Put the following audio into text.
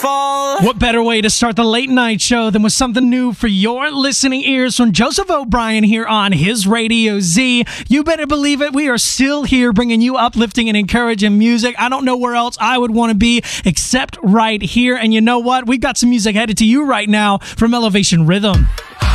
fall. What better way to start the late night show than with something new for your listening ears from Joseph O'Brien here on his Radio Z. You better believe it. We are still here bringing you uplifting and encouraging music. I don't know where else I would want to be except right here. And you know what? We've got some music headed to you right now from Elevation Rhythm.